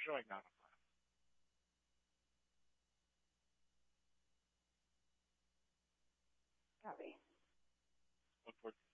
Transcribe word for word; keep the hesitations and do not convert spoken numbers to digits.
showing not on class. Copy. Look forward to